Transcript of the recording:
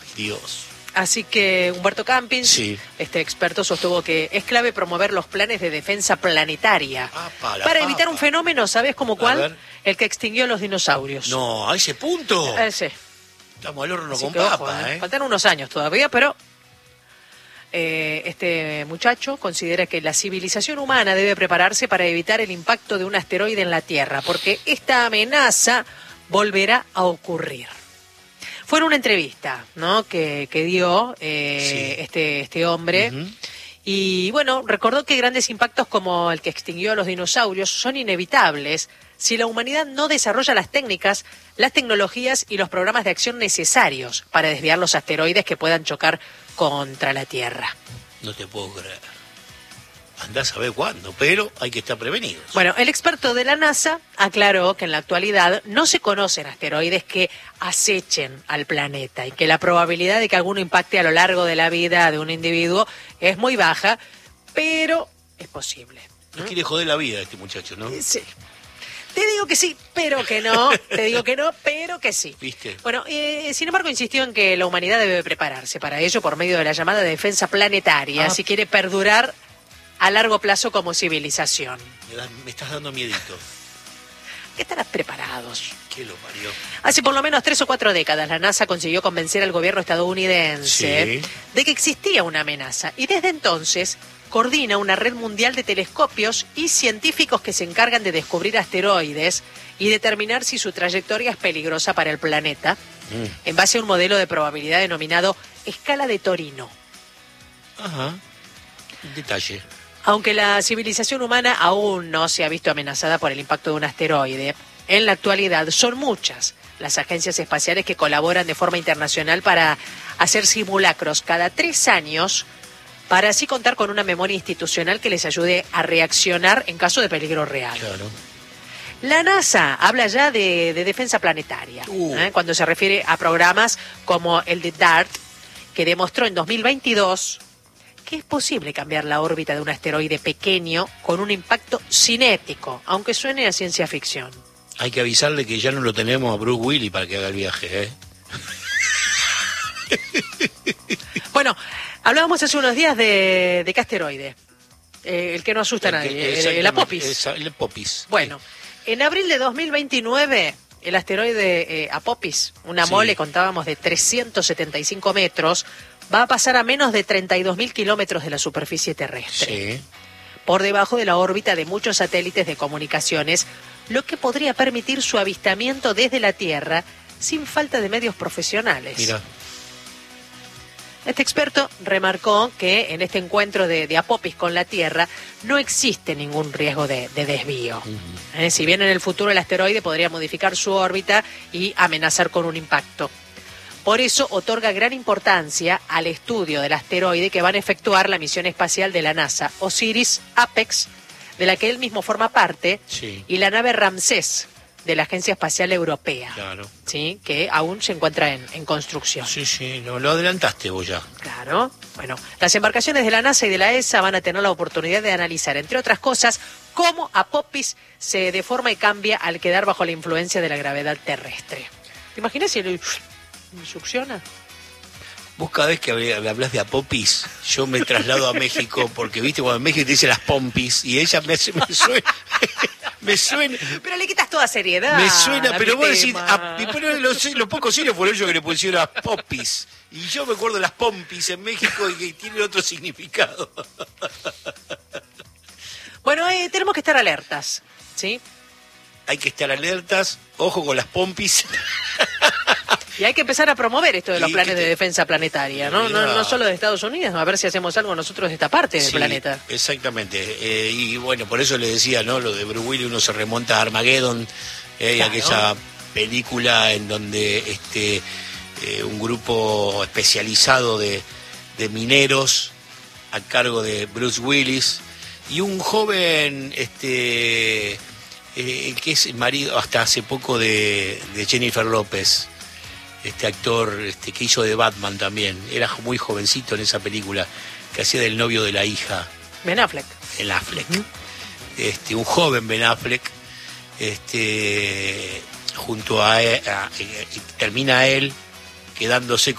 Dios. Así que Humberto Campins, Sí. este experto, sostuvo que es clave promover los planes de defensa planetaria para evitar un fenómeno, ¿sabes cómo cuál? El que extinguió los dinosaurios. No, a ese punto. Sí. Estamos al horno Así con que, ojo, papa, ¿eh? Faltan unos años todavía, pero este muchacho considera que la civilización humana debe prepararse para evitar el impacto de un asteroide en la Tierra, porque esta amenaza volverá a ocurrir. Fue en una entrevista, ¿no?, que dio Sí. este hombre. Ujú. Y bueno, recordó que grandes impactos como el que extinguió a los dinosaurios son inevitables si la humanidad no desarrolla las técnicas, las tecnologías y los programas de acción necesarios para desviar los asteroides que puedan chocar contra la Tierra. No te puedo creer. Andás a saber cuándo, pero hay que estar prevenidos. Bueno, el experto de la NASA aclaró que en la actualidad no se conocen asteroides que acechen al planeta y que la probabilidad de que alguno impacte a lo largo de la vida de un individuo es muy baja, pero es posible. No quiere joder la vida este muchacho, ¿no? Sí. Te digo que sí, pero que no. Te digo que no, pero que sí. ¿Viste? Bueno, sin embargo, insistió en que la humanidad debe prepararse para ello por medio de la llamada defensa planetaria, si quiere perdurar a largo plazo como civilización. Me estás dando miedito. ¿Qué estarás preparados? ¿Qué lo parió? Hace por lo menos 3 o 4 décadas la NASA consiguió convencer al gobierno estadounidense de que existía una amenaza y desde entonces coordina una red mundial de telescopios y científicos que se encargan de descubrir asteroides y determinar si su trayectoria es peligrosa para el planeta en base a un modelo de probabilidad denominado escala de Torino. Ajá. Detalle. Aunque la civilización humana aún no se ha visto amenazada por el impacto de un asteroide, en la actualidad son muchas las agencias espaciales que colaboran de forma internacional para hacer simulacros cada 3 años para así contar con una memoria institucional que les ayude a reaccionar en caso de peligro real. Claro. La NASA habla ya de defensa planetaria, cuando se refiere a programas como el de DART, que demostró en 2022 que es posible cambiar la órbita de un asteroide pequeño con un impacto cinético, aunque suene a ciencia ficción. Hay que avisarle que ya no lo tenemos a Bruce Willis para que haga el viaje, ¿eh? Bueno, hablábamos hace unos días de qué asteroide, el que no asusta a nadie, el Apophis. El Apophis. Bueno, en abril de 2029, el asteroide Apophis, una mole, contábamos, de 375 metros, va a pasar a menos de 32.000 kilómetros de la superficie terrestre. Sí. Por debajo de la órbita de muchos satélites de comunicaciones, lo que podría permitir su avistamiento desde la Tierra sin falta de medios profesionales. Mira. Este experto remarcó que en este encuentro de Apophis con la Tierra no existe ningún riesgo de desvío. Si bien en el futuro el asteroide podría modificar su órbita y amenazar con un impacto. Por eso otorga gran importancia al estudio del asteroide que van a efectuar la misión espacial de la NASA, OSIRIS-APEX, de la que él mismo forma parte, y la nave Ramsés, de la Agencia Espacial Europea, ¿sí?, que aún se encuentra en construcción. Sí, lo adelantaste vos ya. Claro. Bueno, las embarcaciones de la NASA y de la ESA van a tener la oportunidad de analizar, entre otras cosas, cómo Apophis se deforma y cambia al quedar bajo la influencia de la gravedad terrestre. ¿Te imaginas si lo succiona? Vos cada vez que hablas de Apophis, yo me traslado a México, porque viste cuando en México te dice las pompis, y ella me suena... Me suena... Pero le quitas toda seriedad. Me suena, pero vos decís... tema. Los pocos serios fueron ellos que le pusieron las popis. Y yo me acuerdo de las pompis en México y que tiene otro significado. Bueno, tenemos que estar alertas, ¿sí? Hay que estar alertas, ojo con las pompis. Y hay que empezar a promover esto de los planes de defensa planetaria, ¿no? No solo de Estados Unidos, a ver si hacemos algo nosotros de esta parte del planeta. Exactamente. Y bueno, por eso le decía, ¿no? Lo de Bruce Willis, uno se remonta a Armageddon, y aquella película en donde un grupo especializado de mineros a cargo de Bruce Willis y un joven que es marido hasta hace poco de Jennifer López, este actor que hizo de Batman también, era muy jovencito en esa película, que hacía del novio de la hija. Ben Affleck. Ben Affleck. Un joven Ben Affleck, junto a termina él quedándose